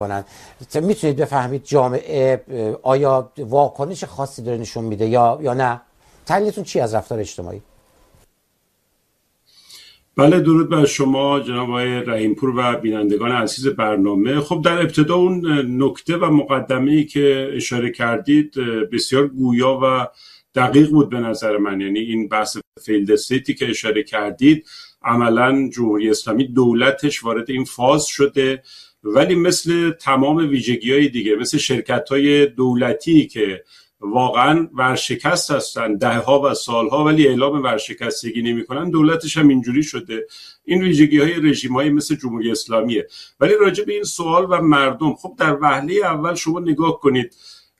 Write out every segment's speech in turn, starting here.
کنن. میتونید بفهمید جامعه آیا واکنش خاصی داره نشون میده یا نه؟ تحلیلتون چی از رفتار اجتماعی؟ بله، درود بر شما جناب آقای رحیمپور و بینندگان عزیز برنامه. خب در ابتدا اون نکته و مقدمه‌ای که اشاره کردید بسیار گویا و دقیق بود به نظر من. یعنی این بحث فیلد استیتی که اشاره کردید، عملا جمهوری اسلامی دولتش وارد این فاز شده، ولی مثل تمام ویژگی‌های دیگه، مثل شرکت‌های دولتی که واقعا ورشکست هستن دهها و سالها ولی اعلام ورشکستگی نمی‌کنن، دولتش هم اینجوری شده. این ویژگی‌های رژیم‌های مثل جمهوری اسلامیه. ولی راجع به این سوال و مردم، خب در وهله اول شما نگاه کنید،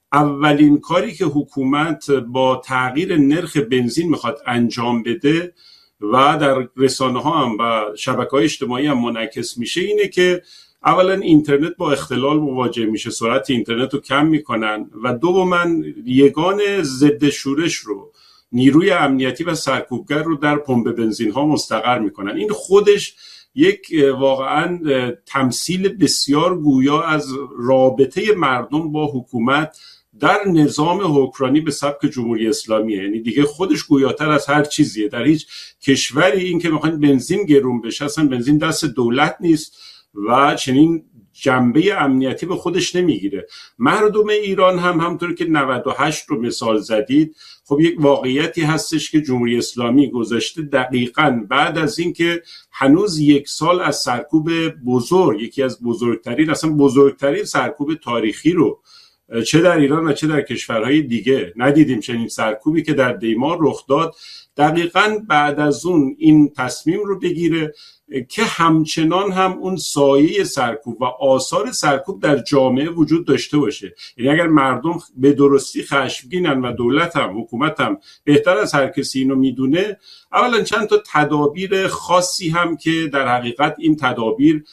اولین کاری که حکومت با تغییر نرخ بنزین میخواد انجام بده و در رسانه‌ها هم و شبکه‌های اجتماعی هم منعکس میشه اینه که اولا اینترنت با اختلال مواجه میشه، سرعت اینترنت رو کم میکنن و دوما یگان ضد شورش رو، نیروی امنیتی و سرکوبگر رو در پمپ بنزین ها مستقر میکنن. این خودش یک واقعا تمثیل بسیار گویا از رابطه مردم با حکومت در نظام حکمرانی به سبک جمهوری اسلامیه. یعنی دیگه خودش گویاتر از هر چیزیه. در هیچ کشوری این که میخوان بنزین گرون بشه، اصلا بنزین دست دولت نیست و چنین جنبه امنیتی به خودش نمیگیره. مردم ایران هم همطور که 98 رو مثال زدید، خب یک واقعیتی هستش که جمهوری اسلامی گذاشته دقیقاً بعد از اینکه هنوز یک سال از سرکوب بزرگ، یکی از بزرگترین، اصلا بزرگترین سرکوب تاریخی رو چه در ایران و چه در کشورهای دیگه ندیدیم. چنین سرکوبی که در دیمار رخ داد، دقیقاً بعد از اون این تصمیم رو بگیره که همچنان هم اون سایه سرکوب و آثار سرکوب در جامعه وجود داشته باشه. یعنی اگر مردم به درستی خشمگینن و دولت هم حکومت هم بهتر از هر کسی اینو میدونه، اولا چند تا تدابیر خاصی هم که در حقیقت این تدابیر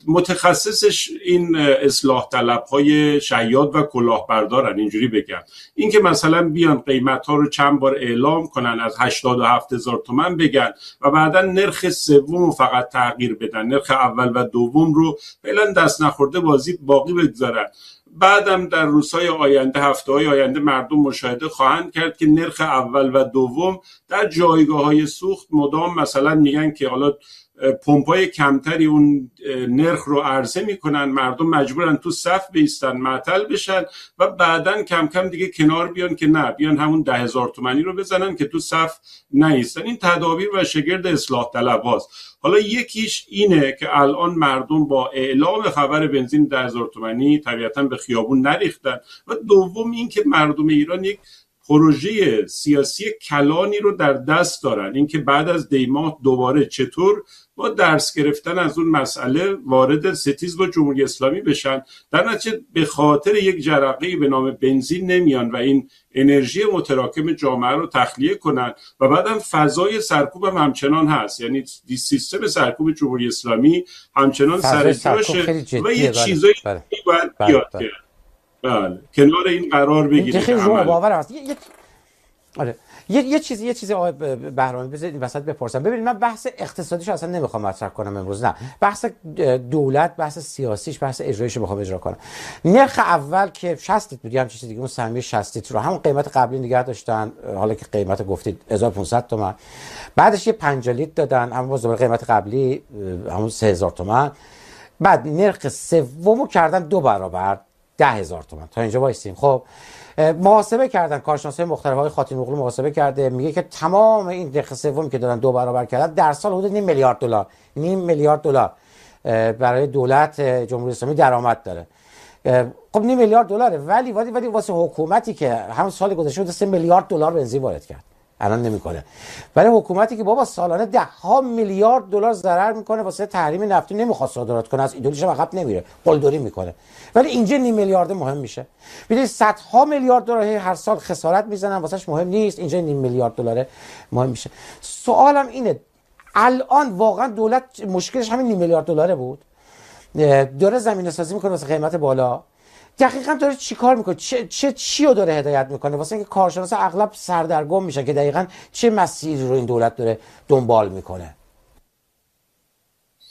متخصصش این اصلاح طلب‌های شیاد و کلاهبردارن، اینجوری بگم، این که مثلا بیان قیمت‌ها رو چند بار اعلام کنن، از 87,000 تومان بگن و بعدا نرخ سوم رو فقط تغییر بدن، نرخ اول و دوم رو فعلا دست نخورده باقی بگذارن. بعدم در روزهای آینده، هفته‌های آینده مردم مشاهده خواهند کرد که نرخ اول و دوم در جایگاه‌های سوخت مدام مثلا میگن که حالا پمپای کمتری اون نرخ رو عرضه میکنن، مردم مجبورن تو صف بایستن، معطل بشن و بعدن کم کم دیگه کنار بیان که نه، بیان همون 10,000 تومانی رو بزنن که تو صف نایستن. این تدابیر و شگرد اصلاح طلب هاست. حالا یکیش اینه که الان مردم با اعلام خبر بنزین 10,000 تومانی طبیعتا به خیابون نریختن و دوم این که مردم ایران یک پروژه سیاسی کلانی رو در دست دارن، اینکه بعد از دیماه دوباره چطور با درس گرفتن از اون مسئله وارد ستیز با جمهوری اسلامی بشن. در نتیجه به خاطر یک جرقه‌ای به نام بنزین نمیان و این انرژی متراکم جامعه رو تخلیه کنن و بعدم فضای سرکوب هم همچنان هست. یعنی سیستم سرکوب جمهوری اسلامی همچنان سر جاشه و یه چیزایی باید بیاد. بله، کنار این قرار بگیره. خیلی جمعه باور هست. یه چیزی آقای بهرامی بذارید وسط بپرسم. ببینید من بحث اقتصادیشو اصلا نمیخوام مطرح کنم امروز، نه، بحث دولت، بحث سیاسیش، بحث اجراییشو میخوام اجرا کنم. نرخ اول که 60 بود هم چیز دیگه، اون سهمیه 60 رو همون قیمت قبلی نگه داشتن، حالا که قیمت گفتید 1500 تومان، بعدش یه 5 لیتر دادن همون باز قیمت قبلی همون 3000 تومان، بعد نرخ سومو کردن 2 برابر 10,000 تومان. تا اینجا وایسیم. خب محاسبه کردن، کارشناسای مختلف، آقای خاتمی اغلو محاسبه کرده، میگه که تمام این نرخ سومی که دادن 2 برابر کردن در سال حدود نیم میلیارد دلار برای دولت جمهوری اسلامی درآمد داره. خب نیم میلیارد دلاره، ولی واسه حکومتی که همون سال گذشته بود 3 میلیارد دلار بنزین وارد کرد، الان نمیکنه. ولی حکومتی که بابا سالانه 10 میلیارد دلار ضرر میکنه واسه تحریم نفتی، نمیخواد صادرات کنه، از ایدولش عقب نمیره، قلدری میکنه، ولی اینجا نیم میلیارد مهم میشه. ببینید صدها میلیارد دلار هر سال خسارت میزنن، واسش مهم نیست، اینجا نیم میلیارد دلار مهم میشه. سوالم اینه، الان واقعا دولت مشکلش همین نیم میلیارد دلاره بود؟ داره زمینه سازی میکنه واسه قیمت بالا؟ دقیقاً داره چی کار میکنه؟ چی رو داره هدایت میکنه؟ واسه اینکه کارشناسا اغلب سردرگم میشن که دقیقاً چه مسیری رو این دولت داره دنبال میکنه.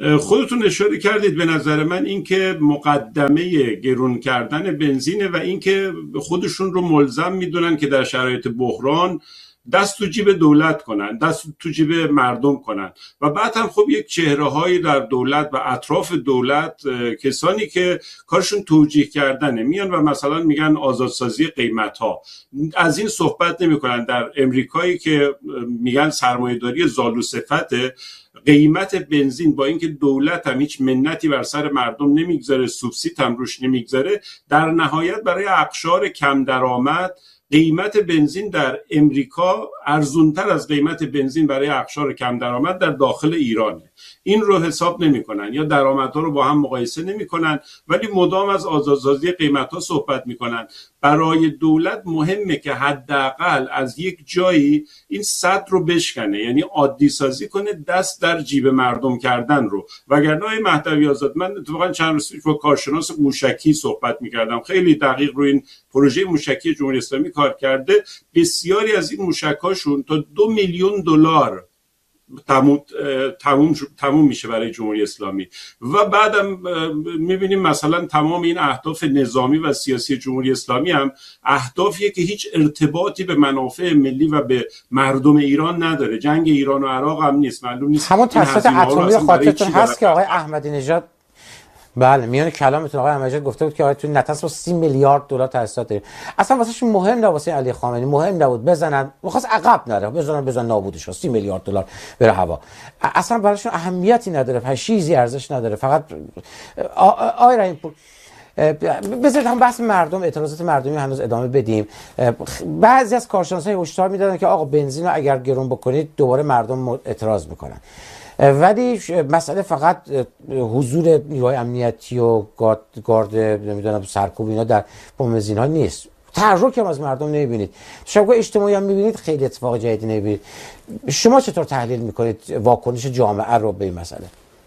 خودتون اشاره کردید به نظر من اینکه مقدمه گرون کردن بنزینه و اینکه خودشون رو ملزم میدونن که در شرایط بحران دست تو جیب دولت کنن، دست تو جیب مردم کنن و بعد هم خب یک چهره‌هایی در دولت و اطراف دولت، کسانی که کارشون توجیه کردنه، میان و مثلا میگن آزادسازی قیمت‌ها. از این صحبت نمی‌کنن. در امریکایی که میگن سرمایه‌داری زالو صفته، قیمت بنزین با اینکه دولت هم هیچ منتی بر سر مردم نمیگذاره، سوبسید هم روش نمیگذاره، در نهایت برای اقشار کم درآمد قیمت بنزین در امریکا ارزونتر از قیمت بنزین برای اقشار کم درآمد در داخل ایرانه. این رو حساب نمی‌کنن یا درآمدها رو با هم مقایسه نمی‌کنن، ولی مدام از آزادسازی قیمت‌ها صحبت می‌کنن. برای دولت مهمه که حداقل از یک جایی این سد رو بشکنه، یعنی عادی سازی کنه، دست در جیب مردم کردن رو. وگرنه آقای مهدوی آزاد، من اتفاقا چند روز پیش با کارشناس موشکی صحبت می‌کردم، خیلی دقیق روی این پروژه موشکی جمهوری اسلامی کار کرده. بسیاری از این موشک‌هاشون تا 2 میلیون دلار تموم میشه برای جمهوری اسلامی و بعدم میبینیم مثلا تمام این اهداف نظامی و سیاسی جمهوری اسلامی هم اهدافیه که هیچ ارتباطی به منافع ملی و به مردم ایران نداره. جنگ ایران و عراق هم نیست، معلوم نیست همون تاسیسات اتمی خاطرتون هست که آقای احمدی نژاد، بله، میان کلامتون آقای احمدی نژاد گفته بود که آقای تو نتاس رو 30 میلیارد دلار تاسیسات داریم. اصلا واسهشون مهم نبود، واسه علی خامنه‌ای مهم نبود بزنن، می‌خواست عقب نره، بزنن نابودش ها، 30 میلیارد دلار بره هوا. اصلا براشون اهمیتی نداره، هیچ چیزی ارزش نداره. فقط آقای رحیم پور، بذارید هم بحث مردم، اعتراضات مردمی هنوز ادامه بدیم. بعضی از کارشناسان هشدار میدادن که آقا بنزین رو اگر گرون بکنید دوباره مردم اعتراض میکنن، ولی مسئله فقط حضور نیروهای امنیتی و گارد نمیدونم سرکوب اینا در بنزین ها نیست. تحرک هم از مردم نمیبینید، شبکه‌های اجتماعی هم میبینید، خیلی اتفاق جدیدی نمیبینید. شما چطور تحلیل میکنید واکنش جامعه رو به این مسئله؟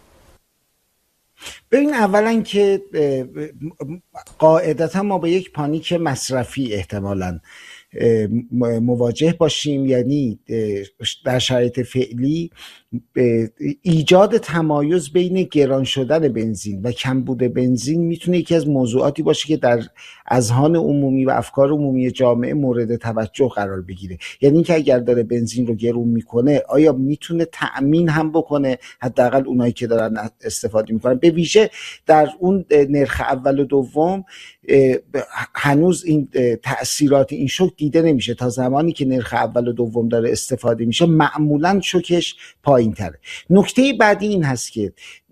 ببین، اولا که قاعدتا ما با یک پانیک مصرفی احتمالاً مواجه باشیم. یعنی در شرایط فعلی ایجاد تمایز بین گران شدن بنزین و کمبود بنزین میتونه یکی از موضوعاتی باشه که در اذهان عمومی و افکار عمومی جامعه مورد توجه قرار بگیره. یعنی اینکه اگر داره بنزین رو گرون میکنه، آیا میتونه تأمین هم بکنه حداقل اونایی که دارن استفاده میکنن؟ به ویژه در اون نرخ اول و دوم هنوز این تأثیرات این شوک دیده نمیشه. تا زمانی که نرخ اول و دوم داره استفاده میشه معمولا شوکش پایین تره. نکته بعدی این هست که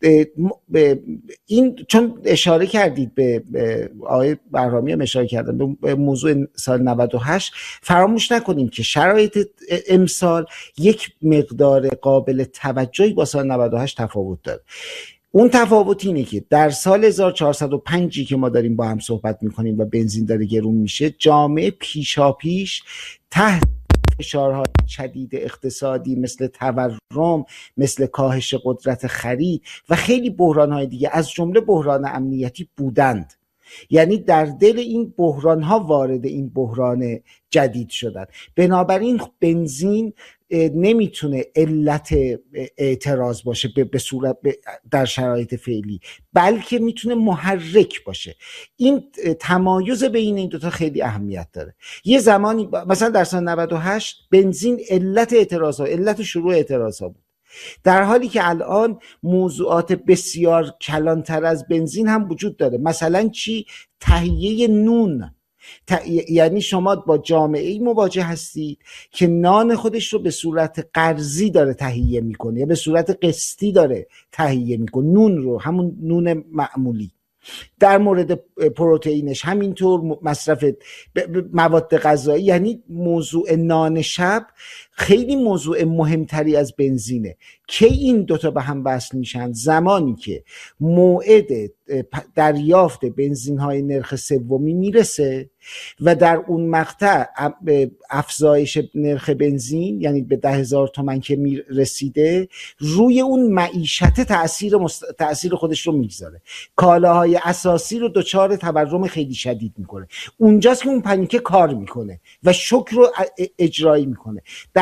این، چون اشاره کردید به آقای بهرامی هم اشاره کردن به موضوع سال 98، فراموش نکنیم که شرایط امسال یک مقدار قابل توجهی با سال 98 تفاوت داره. اون تفاوت اینه که در سال 1405 که ما داریم با هم صحبت میکنیم و بنزین داره گرون میشه، جامعه پیشاپیش تحت فشارهای شدید اقتصادی مثل تورم، مثل کاهش قدرت خرید و خیلی بحرانهای دیگه از جمله بحران امنیتی بودند. یعنی در دل این بحران ها وارد این بحران جدید شدن. بنابراین بنزین نمیتونه علت اعتراض باشه به صورت در شرایط فعلی، بلکه میتونه محرک باشه. این تمایز بین این دوتا خیلی اهمیت داره. یه زمانی مثلا در سال 98 بنزین علت اعتراض ها، علت شروع اعتراض ها بود، در حالی که الان موضوعات بسیار کلانتر از بنزین هم وجود داره. مثلا چی؟ تهیه نون. یعنی شما با جامعه‌ای مواجه هستید که نان خودش رو به صورت قرضی داره تهیه میکنه یا به صورت قسطی داره تهیه میکنه، نون رو، همون نون معمولی. در مورد پروتئینش همینطور، مصرف مواد غذایی. یعنی موضوع نان شب خیلی موضوع مهمتری از بنزینه. که این دوتا به هم وصل میشن زمانی که موعد دریافت بنزین های نرخ سومی میرسه و در اون مقطع افزایش نرخ بنزین، یعنی به 10,000 تومان که رسیده، روی اون معیشت تأثیر خودش رو میگذاره. کالاهای اساسی رو دچار تورم خیلی شدید میکنه. اونجاست که اون پنیکه کار میکنه و شوک رو اجرایی میکنه. در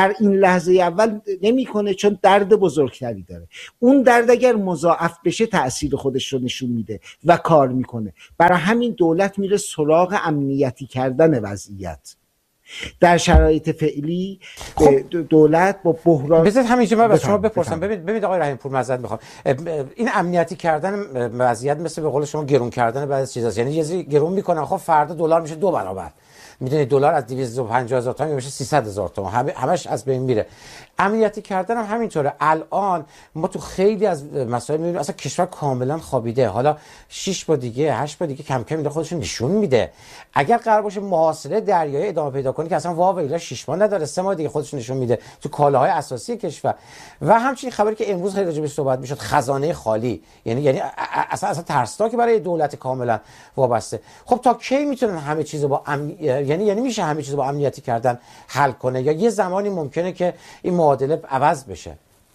در این لحظه اول نمیکنه چون درد بزرگتری داره. اون درد اگر مضاعف بشه تأثیر خودش رو نشون میده و کار میکنه. برای همین دولت میره سراغ امنیتی کردن وضعیت. در شرایط فعلی دولت با بحران بذارید همینجا من از شما بپرسم. ببینید آقای رحیم پور، معذرت میخوام، این امنیتی کردن وضعیت مثل به قول شما گرون کردن بعضی چیزاست. یعنی یه چیزی گرون میکنن، خب فردا دلار میشه 2 برابر. میدونید دلار از 250,000 تومان میشه 300,000 تومان، همش از بین میره. امنیتی کردن هم همینطوره. الان ما تو خیلی از مسائل میبینیم اصلا کشور کاملا خوابیده. حالا 6 با دیگه 8 با دیگه کم کم اینا خودشون نشون میده. اگر قرار باشه محاصره دریایی ادامه پیدا کنه که اصلا واقعا 6 ماه نداره، 3 ماه دیگه خودشون نشون میده تو کالاهای اساسی کشور. و همچنین خبری که امروز خیلی راجع بهش صحبت میشد، خزانه خالی، یعنی اصلا ترسناکه برای دولت کاملا وابسته. خب تا کی میتونن همه چیزو با یعنی میشه همه چیزو با امنیتی کردن حل کنه، یا یه زمانی ممکنه که این معادله عوض بشه؟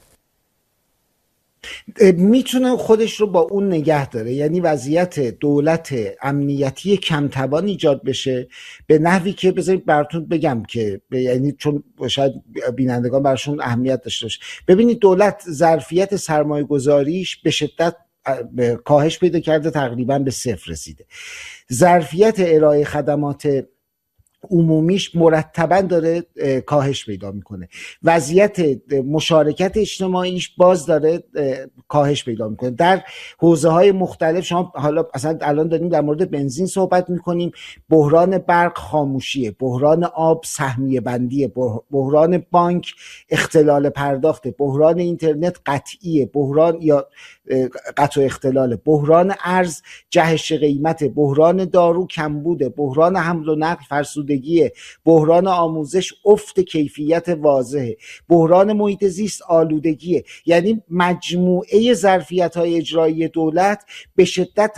میتونه خودش رو با اون نگه داره، یعنی وضعیت دولت امنیتی کمتوان ایجاد بشه به نحوی که بذارید براتون بگم که یعنی چون شاید بینندگان براشون اهمیت داشته باشه. ببینید دولت ظرفیت سرمایه گذاریش به شدت کاهش پیدا کرده، تقریبا به 0 رسیده. ظرفیت ارائه خدمات عمومیش مرتبا داره کاهش پیدا میکنه. وضعیت مشارکت اجتماعیش باز داره کاهش پیدا میکنه در حوزه های مختلف. شما حالا اصلا الان داریم در مورد بنزین صحبت میکنیم، بحران برق خاموشیه، بحران آب سهمیه بندیه، بحران بانک اختلال پرداخته، بحران اینترنت قطعیه، بحران یا قطع و اختلاله، بحران ارز جهش قیمت، بحران دارو کمبوده، بحران حمل و نقل فرسودگیه، بحران آموزش افت کیفیت واضحه، بحران محیط زیست آلودگیه. یعنی مجموعه ظرفیت‌های اجرایی دولت به شدت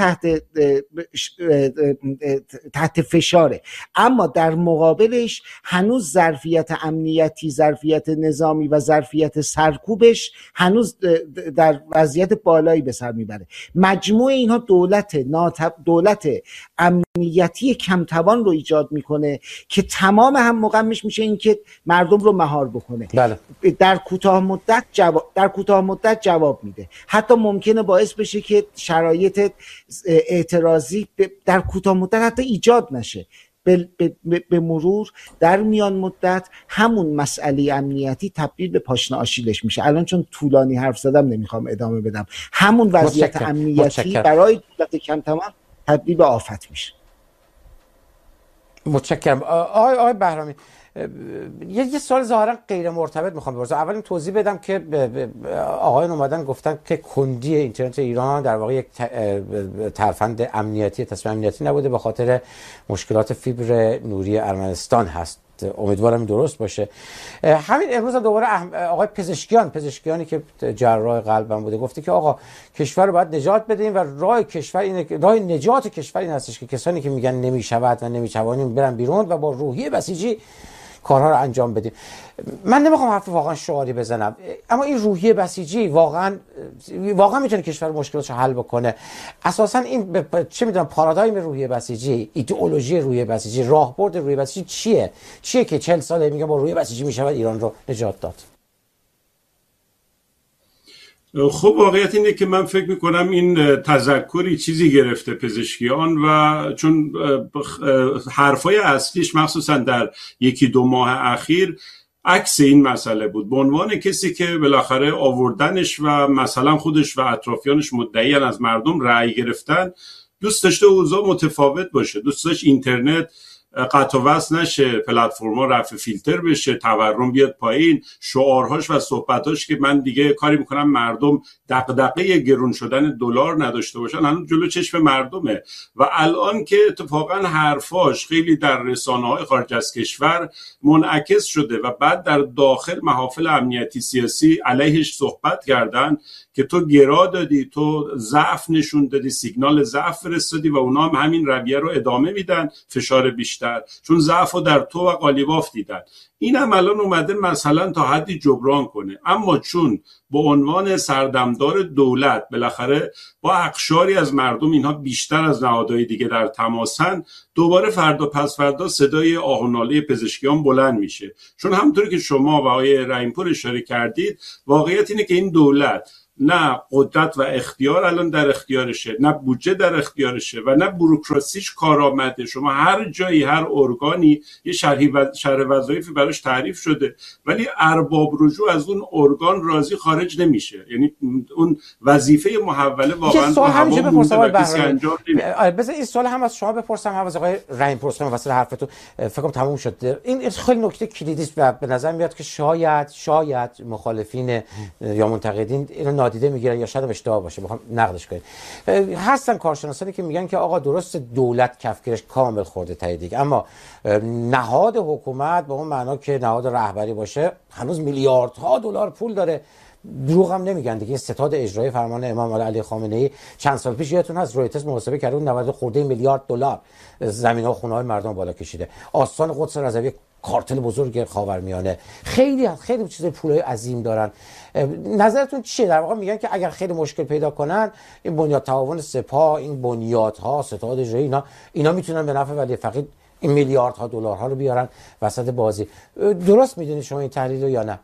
تحت فشاره. اما در مقابلش هنوز ظرفیت امنیتی، ظرفیت نظامی و ظرفیت سرکوبش هنوز در وضعیت بالایی به سر میبره. مجموع اینها دولت امنیتی کمتوان رو ایجاد میکنه که تمام هم مقامش میشه این که مردم رو مهار بکنه. بله. در کوتاه مدت جواب میده، حتی ممکنه باعث بشه که شرایط اعتراضی در کوتاه مدت حتی ایجاد نشه. به مرور در میان مدت همون مسئله امنیتی تبدیل به پاشنه آشیلش میشه. الان چون طولانی حرف زدم نمیخوام ادامه بدم. همون وضعیت امنیتی برای دولت کمتوان تبدیل به آفت میشه. متشکرم. آقای بهرامی، یه سوال ظاهرا غیر مرتبط میخوام بپرسم. اول این توضیح بدم که آقایان اومدن گفتن که کندی اینترنت ایران در واقع یک ترفند امنیتی، تصمیم امنیتی نبوده، به خاطر مشکلات فیبر نوری ارمنستان هست. امیدوارم درست باشه. همین امروز هم دوباره آقای پزشکیانی که جراح قلبم بوده گفته که آقا کشور رو باید نجات بدیم و راه نجات کشور این هستش که کسانی که میگن نمیشود و نمیتوانیم برن بیرون و با روحیه بسیجی کارها رو انجام بدیم. من نمیخوام حرف واقعا شعاری بزنم، اما این روحیه بسیجی واقعا میتونه کشور مشکلاتش حل بکنه. اساسا این چه میدونم پارادایم روحیه بسیجی، ایدئولوژی روحیه بسیجی، راهبرد روحیه بسیجی چیه که 40 ساله میگن با روحیه بسیجی میشود ایران رو نجات داد؟ خب واقعیت اینه که من فکر میکنم این تذکری چیزی گرفته پزشکیان و چون حرفای اصلیش مخصوصا در 1-2 ماه اخیر عکس این مسئله بود، به عنوان کسی که بالاخره آوردنش و مثلا خودش و اطرافیانش مدعیان از مردم رأی گرفتن، دوست داشته اوضاع متفاوت باشه، دوست داشت اینترنت قطع و وصل نشه، پلتفرما رفع فیلتر بشه، تورم بیاد پایین، شعارهاش و صحبتاش که من دیگه کاری میکنم مردم دغدغه گرون شدن دلار نداشته باشن هنوز جلو چشم مردمه. و الان که اتفاقا حرفاش خیلی در رسانه‌های خارج از کشور منعکس شده و بعد در داخل محافل امنیتی سیاسی علیهش صحبت کردن که تو گرا دادی، تو ضعف نشون دادی، سیگنال ضعف فرستادی و اونا هم همین رویه رو ادامه میدن، فشار بیشتر بیشتر، چون ضعف رو در تو و قالیباف دیدن. این هم الان اومده مثلا تا حدی جبران کنه، اما چون به عنوان سردمدار دولت بالاخره با اقشاری از مردم اینها بیشتر از نهادهای دیگه در تماسن، دوباره فردا پس فردا صدای آه و ناله پزشکیان بلند میشه. چون همونطوری که شما و آقای رحیمپور اشاره کردید، واقعیت اینه که این دولت نه قدرت و اختیار الان در اختیارشه، نه بودجه در اختیارشه و نه بوروکراسیش کارآمده. شما هر جایی، هر ارگانی یه شرح وظایفی براش تعریف شده، ولی ارباب رجوع از اون ارگان راضی خارج نمیشه. یعنی اون وظیفه محوله واقعا با هوا مونده و کسی انجام نمیده. بذار این سوال هم از شما بپرسم، هم از آقای رحیمپور. واسه حرفتون فکر کنم تموم شد. این خیلی نکته کلیدی است و به نظر میاد که شاید مخالفین یا منتقدین اینو نادیده میگیرن یا شاید اشتباه باشه، میخوام نقدش کنید. هستن کارشناسانی که میگن که آقا درست دولت کفگیرش کامل خورده تایید، اما نهاد حکومت به اون معنا که نهاد رهبری باشه هنوز میلیاردها دلار پول داره. دروغ هم نمیگن دیگه. ستاد اجرایی فرمان امام علی خامنه‌ای چند سال پیش یادتون هست رویترز محاسبه کرد، 90 خورده میلیارد دلار زمین‌ها و خونه‌های مردم بالا کشیده. آستان قدس رضوی کارتل بزرگ خاورمیانه، خیلی چیزای پولای عظیم دارن. نظرتون چیه؟ در واقع میگن که اگر خیلی مشکل پیدا کنن، این بنیاد تعاون سپاه، این بنیادها، ستاد اجرایی، اینا میتونن به نفع ولی فقید این میلیاردها دلارها رو بیارن وسط بازی. درست میدونید شما این تحلیل رو یا نه؟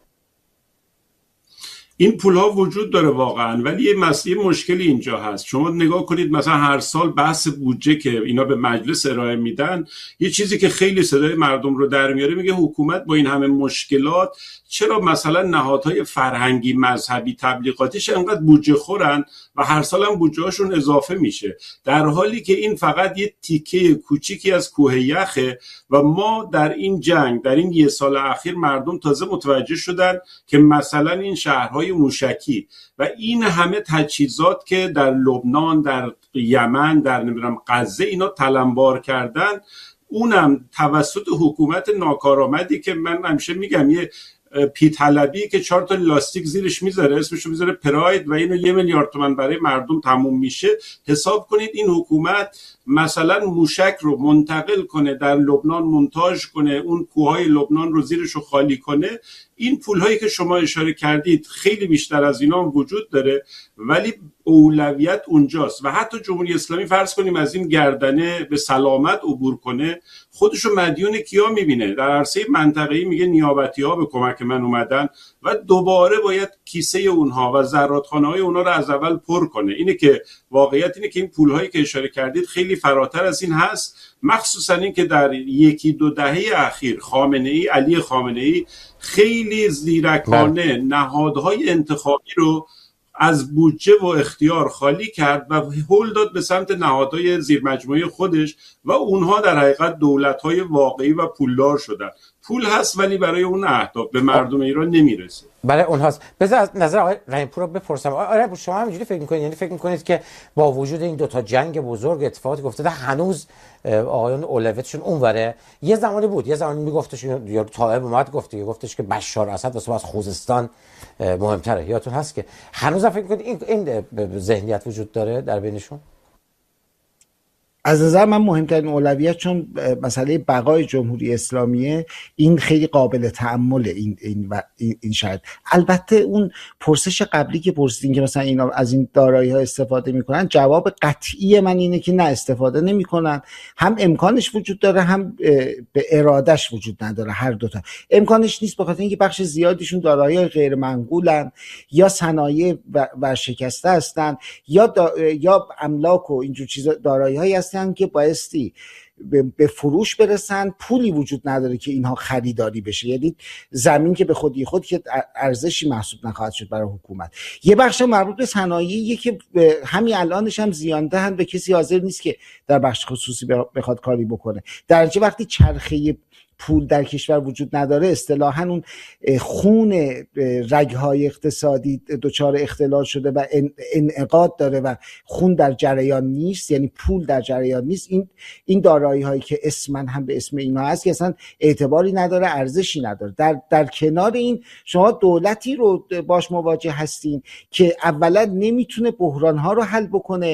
این پول‌ها وجود داره واقعا، ولی یه مشکلی اینجا هست. شما نگاه کنید مثلا هر سال بحث بودجه که اینا به مجلس ارائه میدن، یه چیزی که خیلی صدای مردم رو در میاره، میگه حکومت با این همه مشکلات چرا مثلا نهادهای فرهنگی، مذهبی، تبلیغاتیش انقدر بودجه خورن و هر سال هم بودجه هاشون اضافه میشه، در حالی که این فقط یه تیکه کوچیکی از کوه یخه. و ما در این جنگ، در این 1 سال اخیر، مردم تازه متوجه شدن که مثلا این شهرهای موشکی و این همه تجهیزات که در لبنان، در یمن، در غزه اینا تلمبار کردن، اونم توسط حکومت ناکارآمدی که من همیشه میگم یه پی‌طلبی که 4 تا لاستیک زیرش میذاره، اسمشو میذاره پراید، و اینو 1 میلیارد تومان برای مردم تموم میشه. حساب کنید این حکومت مثلا موشک رو منتقل کنه، در لبنان مونتاژ کنه، اون کوههای لبنان رو زیرش رو خالی کنه. این پولهایی که شما اشاره کردید خیلی بیشتر از اینا هم وجود داره، ولی اولویت اونجاست. و حتی جمهوری اسلامی فرض کنیم از این گردنه به سلامت عبور کنه، خودشو مدیون کیا میبینه؟ در عرصه منطقه‌ای میگه نیابتی‌ها به کمک من اومدن و دوباره باید کیسه اونها و زرادخانه‌های اونها رو از اول پر کنه. اینه که واقعیت اینه که این پولهایی که اشاره کردید خیلی فراتر از این هست، مخصوصا این که در 1-2 دهه اخیر علی خامنه‌ای خیلی زیرکانه نهادهای انتخابی رو از بودجه و اختیار خالی کرد و هول داد به سمت نهادهای زیرمجموعه خودش و اونها در حقیقت دولت‌های واقعی و پولدار شدن. پول هست ولی برای اون اهداف به مردم ایران نمیرسه. برای اونهاست. بذار از نظر آقای رحیمپور رو بپرسم. آقای رحیمپور، شما همینجوری فکر می‌کنید؟ یعنی فکر می‌کنید که با وجود این 2 تا جنگ بزرگ، اتفاقاتی گفته هنوز آقایان اولویتشون اونوره؟ یه زمانی بود، یه زمانی میگفتش، یا طالب اومد گفتش که بشار اسد واسه از خوزستان مهمتره. یادتون هست که هنوز فکر می‌کنید این ذهنیت وجود داره در بینشون؟ از نظر من مهمترین اولویت، چون مسئله بقای جمهوری اسلامیه، این خیلی قابل تأمل این شاید. البته اون پرسش قبلی که پرسیدین که مثلا اینا از این دارایی ها استفاده میکنن، جواب قطعی من اینه که نه، استفاده نمیکنن. هم امکانش وجود داره، هم به ارادش وجود نداره. هر دوتا امکانش نیست، به خاطر اینکه بخش زیادیشون دارایی غیر منقولن، یا صنایع ورشکسته هستن، یا املاک و اینجور چیزا، دارایی هایی هستن که بایستی به فروش برسن، پولی وجود نداره که اینها خریداری بشه. یعنی زمین که به خودی خود که ارزشی محسوب نخواهد شد برای حکومت. یه بخش مربوط به صنایعی که همین الانش هم زیانده هن و کسی حاضر نیست که در بخش خصوصی بخواد کاری بکنه. در نتیجه وقتی چرخه پول در کشور وجود نداره، اصطلاحاً اون خون رگ‌های اقتصادی دچار اختلال شده و انعقاد داره و خون در جریان نیست، یعنی پول در جریان نیست. این دارایی هایی که اسمن هم به اسم اینا هست که اصلا اعتباری نداره، ارزشی نداره. در کنار این شما دولتی رو باش مواجه هستین که اولا نمیتونه بحران ها رو حل بکنه،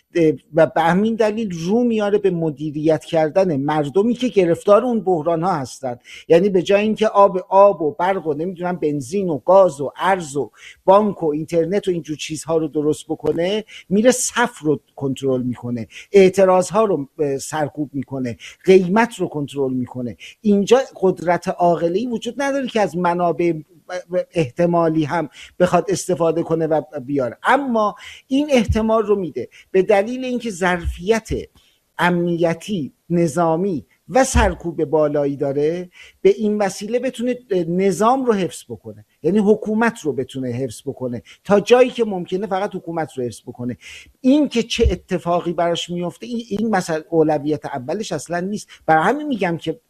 و به همین دلیل رو میاره به مدیریت کردن مردمی که گرفتار اون بحران ها هستن. یعنی به جای اینکه آب و برق و نمیدونم بنزین و گاز و ارز و بانک و اینترنت و اینجور چیزها رو درست بکنه، میره صف رو کنترل میکنه، اعتراض ها رو سرکوب میکنه، قیمت رو کنترل میکنه. اینجا قدرت عاقلی وجود نداره که از منابع احتمالی هم بخواد استفاده کنه و بیاره، اما این احتمال رو میده به دلیل اینکه ظرفیت امنیتی، نظامی و سرکوب بالایی داره، به این وسیله بتونه نظام رو حفظ بکنه، یعنی حکومت رو بتونه حفظ بکنه تا جایی که ممکنه فقط حکومت رو حفظ بکنه. این که چه اتفاقی براش میفته این مثلا اولویت اولش اصلا نیست. برای همین میگم که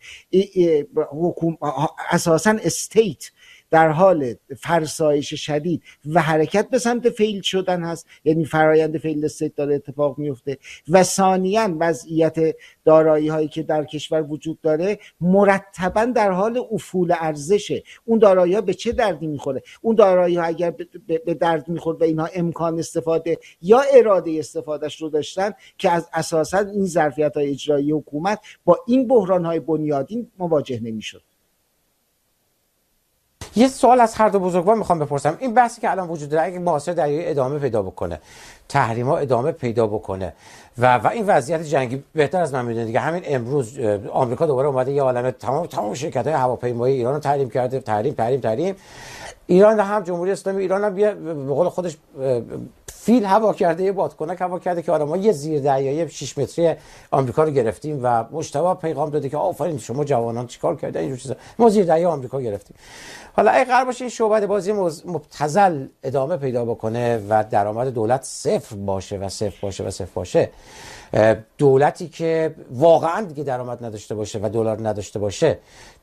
اساسا استیت در حال فرسایش شدید و حرکت به سمت فیل شدن هست، یعنی فرایند فیل استیت داره اتفاق میفته. و ثانیاً وضعیت دارایی هایی که در کشور وجود داره مرتباً در حال افول ارزشه. اون دارایی ها به چه دردی میخوره؟ اون دارایی ها اگر به درد میخورد و اینها امکان استفاده یا اراده استفادهش رو داشتن که از اساساً این ظرفیت های اجرایی حکومت با این بحران های بنیادین مواجه نمیشد. یه سوال از هر دو بزرگوار میخوام بپرسم. این بحثی که الان وجود داره اگه محاصره دریایی ادامه پیدا بکنه، تحریم‌ها ادامه پیدا بکنه و این وضعیت جنگی، بهتر از من میدونید دیگه، همین امروز آمریکا دوباره اومده یه عالمه تمام شرکت‌های هواپیمایی ایران رو تحریم کرده. تحریم. ایران هم جمهوری اسلامی ایران هم به قول خودش فیل هوا کرده، یه بادکنک هوا کرده که آره ما یه زیردریایی 6 متری آمریکا رو گرفتیم و مجتبی پیغام داده که آفرین شما جوانان چیکار کردین اینجور چیزا، ما زیردریای آمریکا گرفتیم. حالا اگه قرار باشه این شعبده بازی مبتذل ادامه پیدا بکنه و درآمد دولت صفر باشه، دولتی که واقعا دیگه درآمد نداشته باشه و دلار نداشته باشه،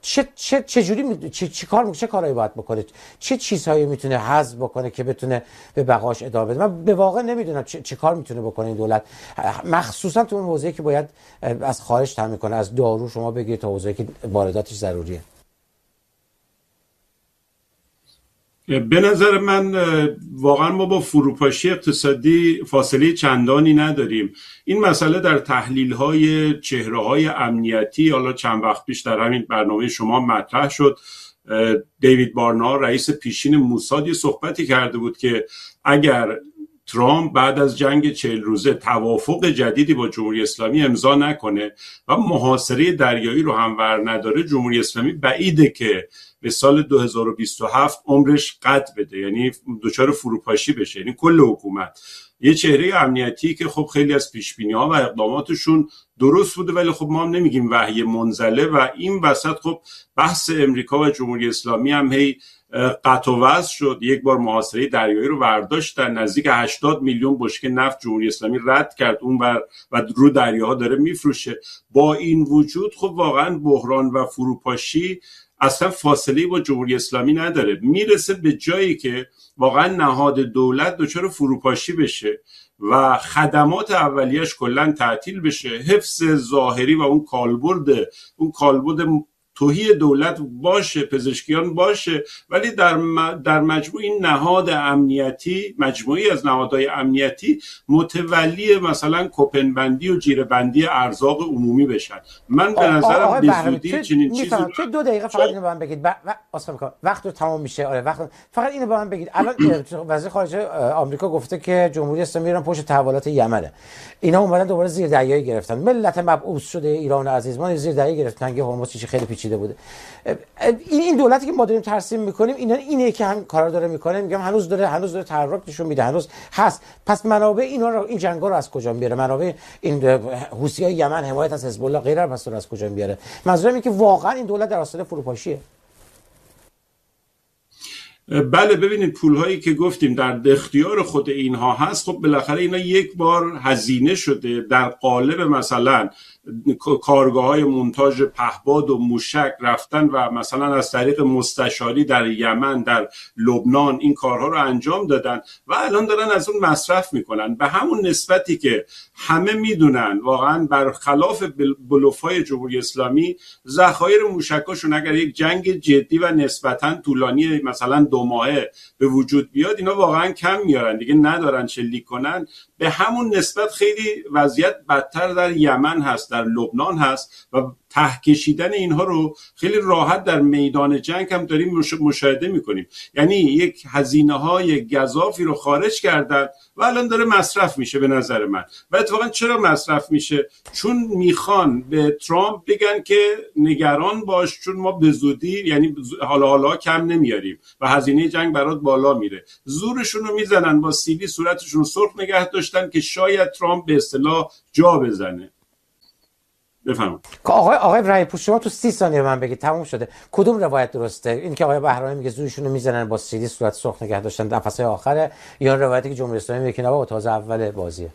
چه کارهایی باید بکنه؟ چه چیزهایی میتونه حذف بکنه که بتونه به بقاش ادامه بده؟ من به واقع نمیدونم چه کار میتونه بکنه این دولت، مخصوصا تو اون حوزه‌ای که باید از خارج تامین کنه، از دارو شما بگیرید تا حوزه‌ای که وارداتش ضروریه. به نظر من واقعا ما با فروپاشی اقتصادی فاصله چندانی نداریم. این مسئله در تحلیل‌های چهره‌های امنیتی حالا چند وقت پیش در همین برنامه شما مطرح شد. دیوید بارنا رئیس پیشین موساد یه صحبتی کرده بود که اگر ترامپ بعد از جنگ 40 روزه توافق جدیدی با جمهوری اسلامی امضا نکنه و محاصره دریایی رو هم ور نداره، جمهوری اسلامی بعیده که به سال 2027 عمرش قطع بده، یعنی دچار فروپاشی بشه، یعنی کل حکومت. یه چهره امنیتی که خب خیلی از پیشبینی‌ها و اقداماتشون درست بوده، ولی خب ما هم نمیگیم وحی منزله و این وسط خب بحث امریکا و جمهوری اسلامی هم هی قطع و وصل شد. یک بار محاصره دریایی رو برداشتن، نزدیک 80 میلیون بشکه نفت جمهوری اسلامی رد کرد اون و رو دریاها داره میفروشه. با این وجود خب واقعا بحران و فروپاشی اصلا فاصله با جمهوری اسلامی نداره، میرسه به جایی که واقعا نهاد دولت دچار فروپاشی بشه و خدمات اولیه‌اش کلا تعطیل بشه، حفظ ظاهری و اون کالبد توهی دولت باشه، پزشکیان باشه، ولی در مجموع این نهاد امنیتی، مجموعی از نهادهای امنیتی متولی مثلا کوپنبندی و جیره‌بندی ارزاق عمومی بشن. من به نظرم به زودی چنین چیزی تو 2 دقیقه فقط اینو به من بگید وقت رو تمام میشه. آره فقط اینو به من بگید. الان وزیر خارجه آمریکا گفته که جمهوری اسلامی ایران پشت تحولات یمنه. اینا اومدن دوباره زیردریایی گرفتن. ملت مبعوث شده ایران عزیز ما زیردریایی گرفتن که هرمز چیزی خیلی پیچیده بوده. این دولتی که ما داریم ترسیم میکنیم اینه که همین کارا داره میکنه. میگم هنوز داره تحرک نشون میده، هنوز هست. پس منابع این جنگا رو از کجا میاره؟ منابع این حوثیای یمن، حمایت از حزب الله غیره پس از کجا میاره؟ منظورم اینه که واقعا این دولت در آستانه فروپاشیه. بله ببینید پولهایی که گفتیم در اختیار خود اینها هست، خب بالاخره اینا یک بار هزینه شده در قالب مثلا کارگاه‌های مونتاژ پهپاد و موشک رفتن و مثلا از طریق مستشاری در یمن، در لبنان این کارها رو انجام دادن و الان دارن از اون مصرف میکنن به همون نسبتی که همه میدونن واقعا برخلاف بلوف‌های جمهوری اسلامی ذخایر موشکاشون اگر یک جنگ جدی و نسبتا طولانی مثلا 2 ماهه به وجود بیاد اینا واقعا کم میارن دیگه، ندارن شلیک کنن. به همون نسبت خیلی وضعیت بدتر در یمن هست، در لبنان هست و ته کشیدن اینها رو خیلی راحت در میدان جنگ هم داریم مشاهده میکنیم. یعنی یک هزینه‌های گزافی رو خارج کردن و الان داره مصرف میشه به نظر من. و اتفاقا چرا مصرف میشه؟ چون میخوان به ترامپ بگن که نگران باش، چون ما به زودی یعنی حالا کم نمیاریم و هزینه جنگ برات بالا میره. زورشون رو میزنن، با سیلی صورتشون رو سرخ نگه داشتن که شاید ترامپ به اصطلاح جا بزنه. بفرمایید. آقای رایپور، شما تو 30 ثانیه من بگید تموم شده کدوم روایت درسته؟ این که آقای بهرامی میگه زورشون رو میزنن با سیلی صورت سرخ نگه داشتن نفسای آخره، یا روایتی که جمهوری اسلامی میگه نه بابا تازه اول بازیه؟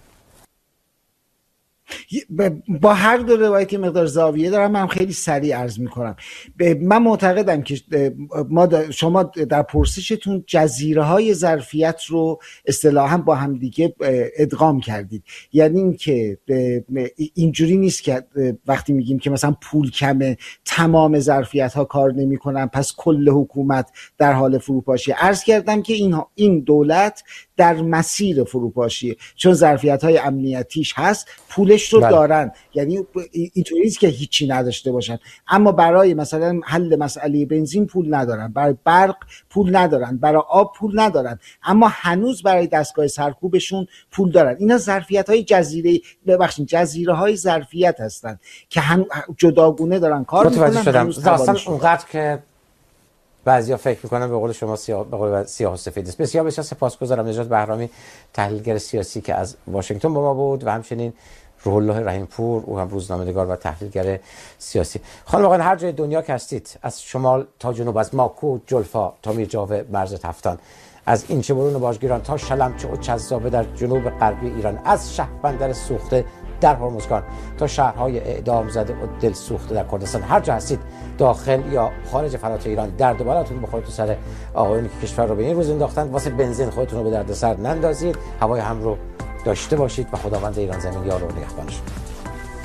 با هر دو روایت مقدار زاویه دارم. من خیلی سریع عرض میکنم. من معتقدم که شما در پرسشتون جزیره های ظرفیت رو اصطلاحاً با هم دیگه ادغام کردید. یعنی این که اینجوری نیست که وقتی میگیم که مثلا پول کمه تمام ظرفیت ها کار نمیکنن پس کل حکومت در حال فروپاشی. عرض کردم که این دولت در مسیر فروپاشیه، چون ظرفیت‌های امنیتیش هست، پولش رو دارن. یعنی اینطوری نیست که هیچی نداشته باشن، اما برای مثلا حل مسئله بنزین پول ندارن، برای برق پول ندارن، برای آب پول ندارن، اما هنوز برای دستگاه سرکوبشون پول دارن. اینا ظرفیت‌های جزیره‌های ظرفیت هستن که جداگونه دارن کار میکنن. داستان اونقدر که بعضیا فکر میکنن به قول شما به قول سیاه و سفید است. بسیار سپاسگزارم نژاد بهرامی، تحلیلگر سیاسی که از واشنگتن با ما بود، و همچنین روح الله رحیم پور، او هم روزنامه‌نگار و تحلیلگر سیاسی. خانم آقایان، هر جای دنیا که هستید، از شمال تا جنوب، از ماکو جلفا تا میرجاوه مرز تفتان، از اینچه برون باجگیران تا شلمچه و چذابه در جنوب غربی ایران، از شهربندر سوخته در هرمزگان تا شهرهای اعدام زده و دل سوخته در کردستان، هر جا هستید داخل یا خارج فلات ایران، درد و بلاتون بخوره تو سر آقایونی که کشور رو به این روز انداختن. واسه بنزین خودتون رو به دردسر نندازید، هوای هم رو داشته باشید و خداوند ایران زمین یار و نگهبانش.